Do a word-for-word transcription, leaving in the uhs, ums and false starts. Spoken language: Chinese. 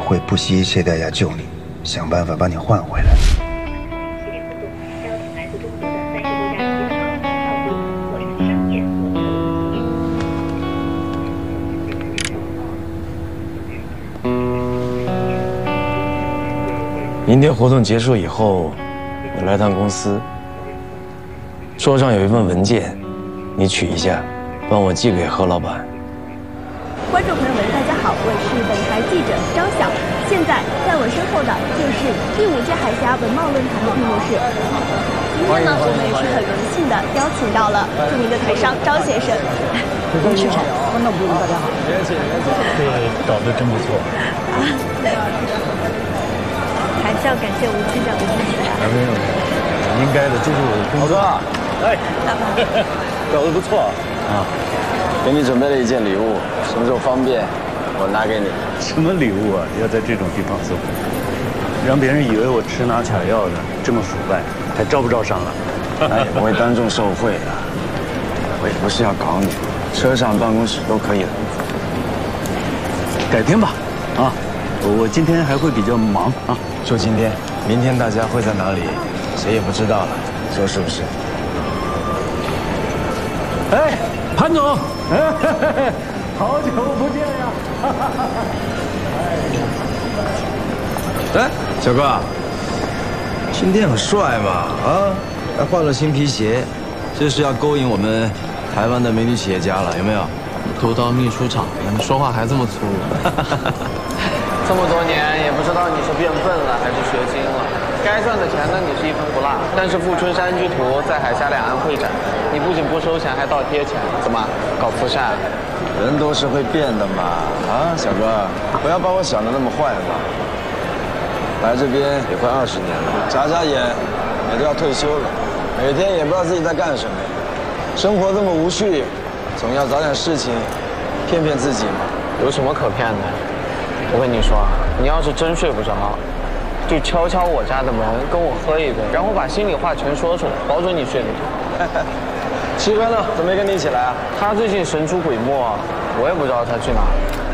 会不惜一切代价救你，想办法把你换回来。 明天活动结束以后，我来趟公司。桌上有一份文件，你取一下，帮我寄给何老板。 观众朋友们，大家好，我是本台记者张晓。现在在我身后的就是第五届海峡文贸论坛的闭幕式。今天呢，我们也是很荣幸的邀请到了著名的台商张先生。 我是陈，观众朋友们，大家好。 别谢，别谢，这个搞得真不错。 啊，对。还是要感谢吴区长的支持啊。 没有没有，应该的，这是我的工作。好哥，哎，搞得不错啊。 给你准备了一件礼物，什么时候方便，我拿给你。 什么礼物啊？要在这种地方送，让别人以为我吃拿卡要的，这么腐败，还招不招商啊？ 那也不会当众受贿的，我也不是要搞你，车上、办公室都可以的。 改天吧，啊，我我今天还会比较忙啊。 就今天，明天大家会在哪里，谁也不知道了，说是不是？ 哎，潘总，好久不见呀！ 哎，小哥，今天很帅嘛，啊，还换了新皮鞋，这是要勾引我们台湾的美女企业家了，有没有？ 都到秘书长了，你说话还这么粗鲁。 这么多年也不知道你是变笨了还是学精了，该赚的钱呢你是一分不落，但是富春山居图在海峡两岸会展，你不仅不收钱还倒贴钱，怎么搞慈善？ 人都是会变的嘛，啊，小哥，不要把我想的那么坏嘛。来这边也快二十年了，眨眨眼也都要退休了，每天也不知道自己在干什么，生活这么无趣，总要找点事情骗骗自己嘛。 有什么可骗的？我跟你说，你要是真睡不着，就敲敲我家的门，跟我喝一杯，然后把心里话全说出来，保准你睡得着。 七哥呢？怎么没跟你一起来啊？ 他最近神出鬼没，我也不知道他去哪了。